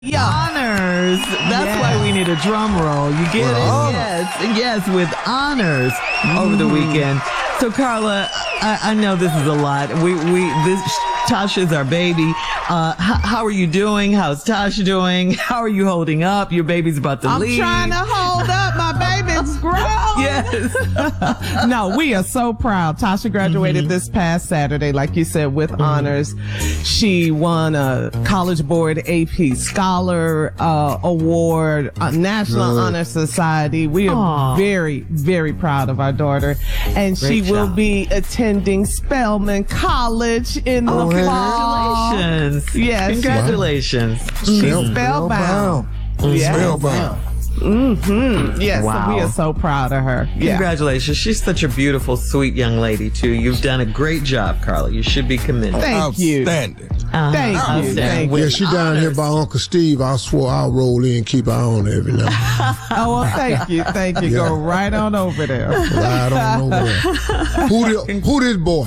Yeah. Honors. That's why we need a drum roll. You get it? Yes, with honors over the weekend. So Carla, I know this is a lot. Tasha's our baby. How are you doing? How's Tasha doing? How are you holding up? Your baby's about to leave. I'm trying to hold up. My baby's grown. Yes. No, we are so proud. Tasha graduated this past Saturday, like you said, with honors. She won a College Board AP Scholar Award, National Honor Society. We are very, very proud of our daughter. And she will be attending Spelman College in the fall. Congratulations. Yes. Congratulations. She's spellbound. Yes. Spellbound. Yes, Wow. so we are so proud of her. Yeah. Congratulations. She's such a beautiful, sweet young lady, too. You've done a great job, Carla. You should be commended. Thank you. Outstanding. Thank you. Outstanding. Thank Yeah, you. she down here by Uncle Steve. I swore I'll roll in and keep her on every now. Oh, well, thank you. Thank you. Yeah. Go right on over there. Right on over there. Who this boy?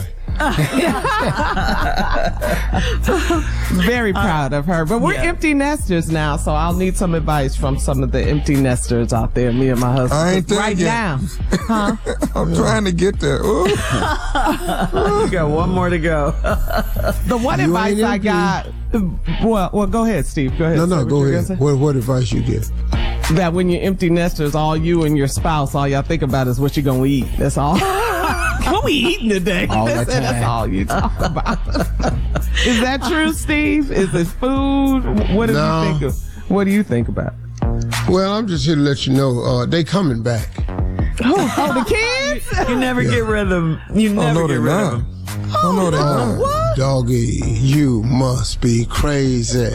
Very proud of her. But we're empty nesters now, so I'll need some advice from some of the empty nesters out there, me and my husband. I ain't there right yet. now. Huh? I'm trying to get there. Ooh. You got one more to go. The one You advice ain't I empty. got, well, go ahead, Steve. Go ahead. No, Say go what you ahead. were gonna What advice you get? say. That when you're empty nesters, all you and your spouse, all y'all think about is what you're going to eat. That's all. What we eating today? All the time. That's all you talk about. Is that true, Steve? Is it food? What do No. you think of? What do you think about? Well, I'm just here to let you know they coming back. Oh, the kids? You never get rid of them. You Oh, never no, get they're rid of not. them. Oh, no, they're not. Doggy, you must be crazy.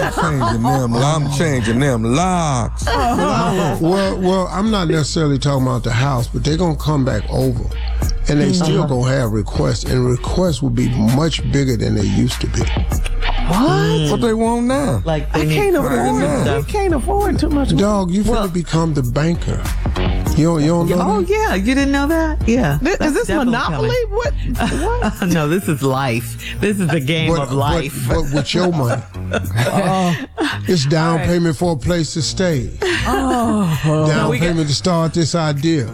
I'm changing them locks. Well, I'm not necessarily talking about the house, but they're gonna come back over, and they still gonna have requests, and requests will be much bigger than they used to be. What they want now? Like they I need can't furniture and afford. stuff. You can't afford too much. Dog, you finna become the banker. You don't know Oh that? yeah, you didn't know that? Yeah. Is That's this definitely Monopoly? What? coming. No, this is life. This is the game of life. But with your money. It's down payment for a place to stay. Down payment to start this idea.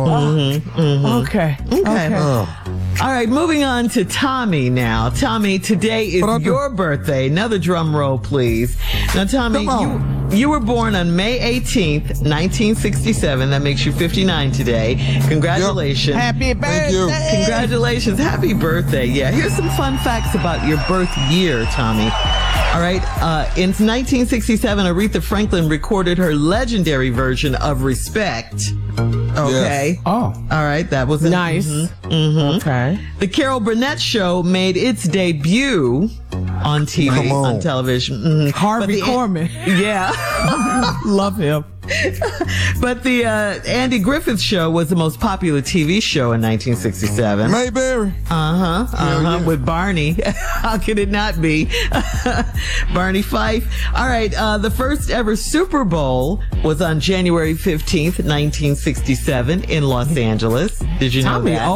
Okay. Okay. All right, moving on to Tommy now. Tommy, today is What I do? your birthday. Another drum roll, please. Now, Tommy, Come you were born on May 18th, 1967. That makes you 59 today. Congratulations. Happy birthday. Thank you. Congratulations. Happy birthday. Yeah, here's some fun facts about your birth year, Tommy. All right. In 1967, Aretha Franklin recorded her legendary version of Respect. Okay. Oh, All right. That was nice. Okay. The Carol Burnett Show made its debut on TV, Come on. television. Mhm. Harvey But Korman. Yeah. Love him. But the Andy Griffith Show was the most popular TV show in 1967. Mayberry. With Barney. How could it not be? Barney Fife. All right. The first ever Super Bowl was on January 15th, 1967 in Los Angeles. Did you know Tommy, that?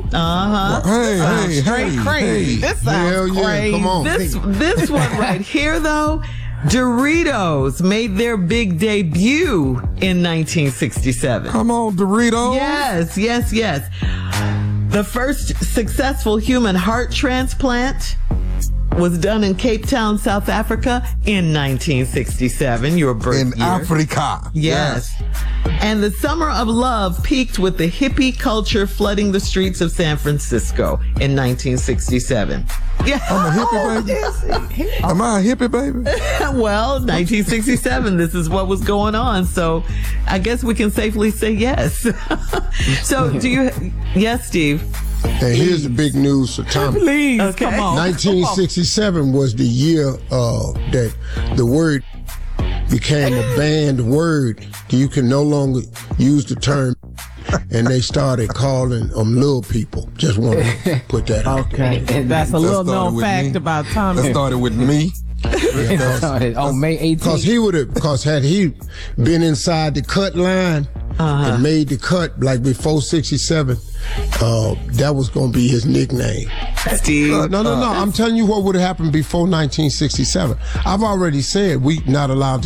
Hey, Straight crazy. This sounds Hell yeah, crazy. come on. This one right here, though, Doritos made their big debut in 1967. Come on, Doritos. Yes. The first successful human heart transplant was done in Cape Town, South Africa in 1967, your birth In year. Africa. Yes. And the summer of love peaked with the hippie culture flooding the streets of San Francisco in 1967. Yeah. I'm a hippie, baby. Am I a hippie, baby? Well, 1967, this is what was going on. So I guess we can safely say yes. So yes, Steve? And here's the big news for Tommy. Please, Okay. come on. 1967 was the year that the word became a banned word. You can no longer use the term, and they started calling them little people. Just want to put that out there. Okay. That's a little started known with fact me. about That Tommy. started with me. On May 18th. Because had he been inside the cut line, and made the cut like before 67, that was going to be his nickname. Steve. No. I'm telling you what would have happened before 1967. I've already said we not allowed to